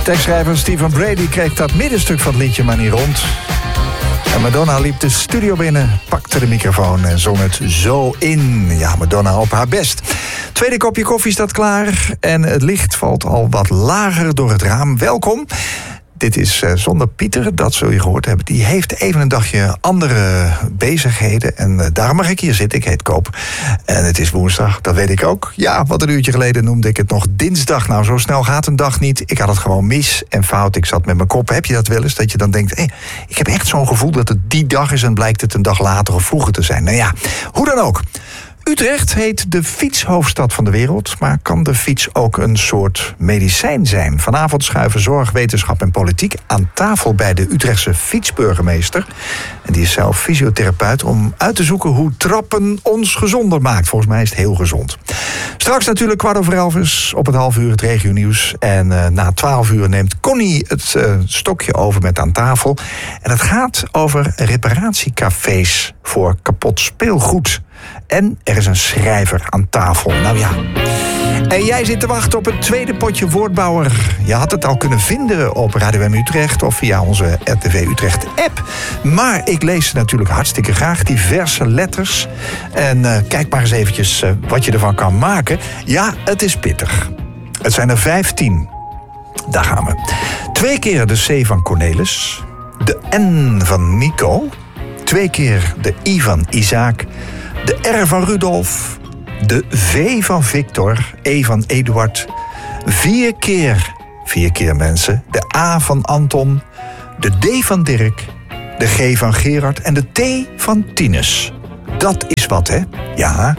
Tekstschrijver Stephen Brady kreeg dat middenstuk van het liedje maar niet rond. En Madonna liep de studio binnen, pakte de microfoon en zong het zo in. Ja, Madonna op haar best. Tweede kopje koffie staat klaar en het licht valt al wat lager door het raam. Welkom. Dit is zonder Pieter, dat zul je gehoord hebben. Die heeft even een dagje andere bezigheden. En daarom mag ik hier zitten. Ik heet Koop. En het is woensdag, dat weet ik ook. Ja, want een uurtje geleden noemde ik het nog dinsdag. Nou, zo snel gaat een dag niet. Ik had het gewoon mis en fout. Ik zat met mijn kop. Heb je dat wel eens? Dat je dan denkt, ik heb echt zo'n gevoel dat het die dag is en blijkt het een dag later of vroeger te zijn. Nou ja, hoe dan ook. Utrecht heet de fietshoofdstad van de wereld, maar kan de fiets ook een soort medicijn zijn? Vanavond schuiven zorg, wetenschap en politiek aan tafel bij de Utrechtse fietsburgemeester. En die is zelf fysiotherapeut om uit te zoeken hoe trappen ons gezonder maakt. Volgens mij is het heel gezond. Straks natuurlijk 11:15 op het half uur het regionieuws. En na 12 uur neemt Connie het stokje over met aan tafel. En het gaat over reparatiecafés voor kapot speelgoed. En er is een schrijver aan tafel. Nou ja. En jij zit te wachten op het tweede potje woordbouwer. Je had het al kunnen vinden op Radio M Utrecht of via onze RTV Utrecht app. Maar ik lees natuurlijk hartstikke graag diverse letters. En kijk maar eens eventjes wat je ervan kan maken. Ja, het is pittig. Het zijn er 15. Daar gaan we. 2 keer de C van Cornelis. De N van Nico. 2 keer de I van Isaac. De R van Rudolf, de V van Victor, E van Eduard. 4 keer mensen, de A van Anton, de D van Dirk, de G van Gerard en de T van Tinus. Dat is wat, hè? Ja.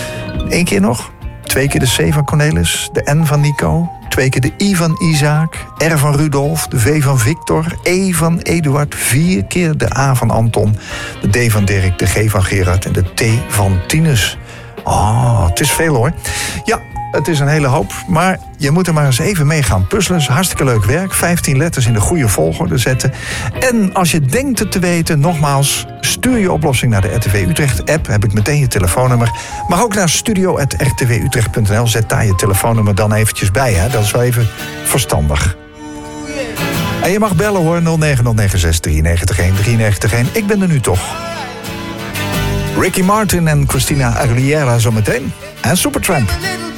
1 keer nog. 2 keer de C van Cornelis, de N van Nico, 2 keer de I van Isaac, R van Rudolf, de V van Victor, E van Eduard, 4 keer de A van Anton, de D van Dirk, de G van Gerard en de T van Tinus. Oh, het is veel hoor. Ja, het is een hele hoop, maar je moet er maar eens even mee gaan puzzelen. Hartstikke leuk werk. 15 letters in de goede volgorde zetten. En als je denkt het te weten, nogmaals, stuur je oplossing naar de RTV Utrecht app. Heb ik meteen je telefoonnummer. Maar ook naar studio@rtvutrecht.nl. Zet daar je telefoonnummer dan eventjes bij. Hè? Dat is wel even verstandig. En je mag bellen hoor, 09096391 Ik ben er nu toch. Ricky Martin en Christina Aguilera zometeen. En Supertramp.